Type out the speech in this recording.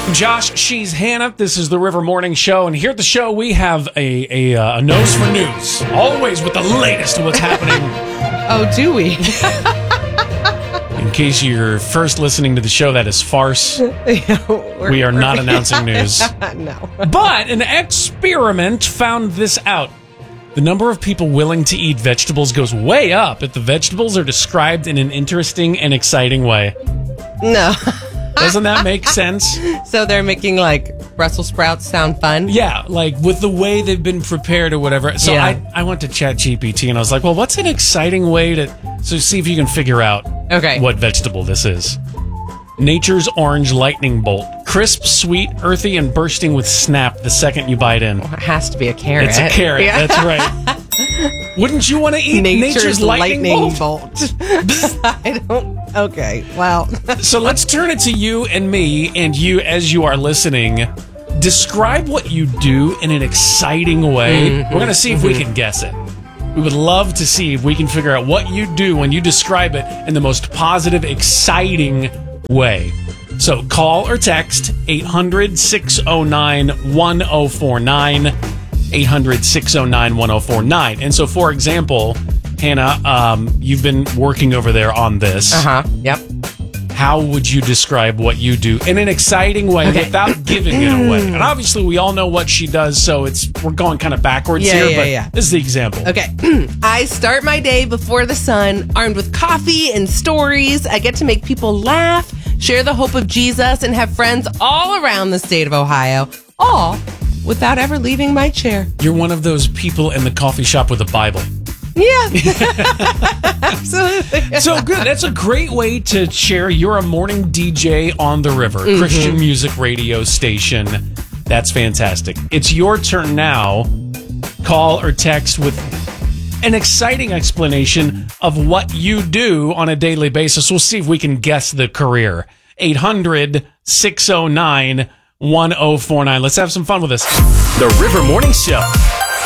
I'm Josh, she's Hannah. This is the River Morning Show, and here at the show we have a nose for news. Always with the latest of what's happening. Oh, do we? In case you're first listening to the show, that is farce. We are not announcing news. No. But an experiment found this out. The number of people willing to eat vegetables goes way up if the vegetables are described in an interesting and exciting way. No. Doesn't that make sense? So they're making, like, Brussels sprouts sound fun? Yeah, like with the way they've been prepared or whatever. So Yeah. I went to ChatGPT and I was like, well, what's an exciting way to... So see if you can figure out what vegetable this is. Nature's orange lightning bolt. Crisp, sweet, earthy, and bursting with snap the second you bite in. Well, it has to be a carrot. It's a carrot, Yeah. that's right. Wouldn't you want to eat nature's lightning bolt? I don't... Okay, well... So let's turn it to you and me, and you, as you are listening, describe what you do in an exciting way. We're going to see if we can guess it. We would love to see if we can figure out what you do when you describe it in the most positive, exciting way. So call or text 800-609-1049, 800-609-1049. And so, for example, Hannah, you've been working over there on this. Yep. How would you describe what you do in an exciting way without giving it away? And obviously, we all know what she does, so we're going kind of backwards here, but this is the example. Okay. I start my day before the sun, armed with coffee and stories. I get to make people laugh, share the hope of Jesus, and have friends all around the state of Ohio, all without ever leaving my chair. You're one of those people in the coffee shop with a Bible. Yeah. Absolutely. So good. That's a great way to share. You're a morning DJ on the river, Christian music radio station. That's fantastic. It's your turn now. Call or text with an exciting explanation of what you do on a daily basis. We'll see if we can guess the career. 800-609-1049. Let's have some fun with this. The River Morning Show.